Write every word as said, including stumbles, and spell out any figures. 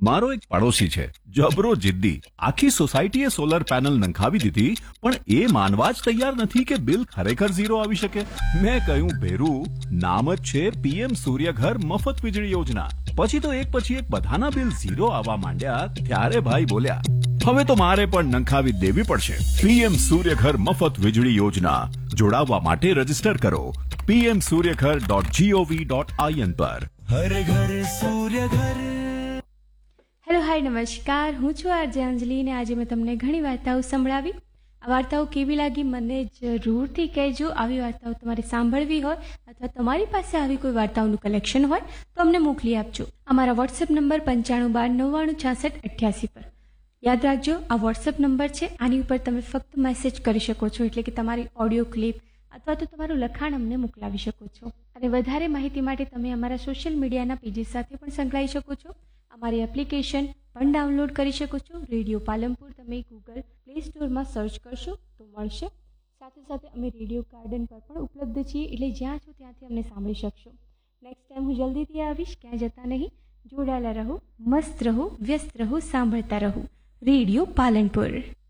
મારો એક પડોશી છે, જબરો જિદ્દી. આખી સોસાયટીએ સોલર પેનલ નંખાવી દીધી, પણ એ માનવા જ તૈયાર નથી કે બિલ ખરેખર ઝીરો આવી શકે. મેં કહ્યું, ભેરું, નામ જ છે પીએમ સૂર્યઘર મફત વીજળી યોજના. પછી તો એક પછી એક બધાના બિલ ઝીરો આવવા માંડ્યા. ત્યારે ભાઈ બોલ્યા, હવે તો મારે પણ નંખાવી દેવી પડશે. પીએમ સૂર્યઘર મફત વીજળી યોજના. જોડાવા માટે રજીસ્ટર કરો PM Suryaghar dot GOV dot IN પર. હર ઘર સૂર્ય ઘર. હેલો, હાય, નમસ્કાર. હું છું આરજે અંજલિ અને આજે મેં તમને ઘણી વાર્તાઓ સંભળાવી. આ વાર્તાઓ કેવી લાગી મને જરૂરથી કહેજો. આવી વાર્તાઓ તમારે સાંભળવી હોય અથવા તમારી પાસે આવી કોઈ વાર્તાઓનું કલેક્શન હોય તો અમને મોકલી આપજો. અમારા વોટ્સએપ નંબર પંચાણું બાર નવ્વાણું છાસઠ અઠ્યાસી પર. યાદ રાખજો, આ વોટ્સએપ નંબર છે. આની ઉપર તમે ફક્ત મેસેજ કરી શકો છો, એટલે કે તમારી ઓડિયો ક્લિપ અથવા તો તમારું લખાણ અમને મોકલાવી શકો છો. અને વધારે માહિતી માટે તમે અમારા સોશિયલ મીડિયાના પેજીસ સાથે પણ સંકળાઈ શકો છો. અમારી એપ્લિકેશન પણ ડાઉનલોડ કરી શકો છો. રેડિયો પાલનપુર તમે ગૂગલ પ્લે સ્ટોરમાં સર્ચ કરશો તો મળશે. સાથે સાથે અમે રેડિયો ગાર્ડન પર પણ ઉપલબ્ધ છીએ, એટલે જ્યાં છો ત્યાંથી અમને સાંભળી શકશો. નેક્સ્ટ ટાઈમ હું જલ્દીથી આવીશ. ક્યાં જતા નહીં, જોડાયેલા રહો, મસ્ત રહો, વ્યસ્ત રહો, સાંભળતા રહો. રેડિયો પાલનપુર.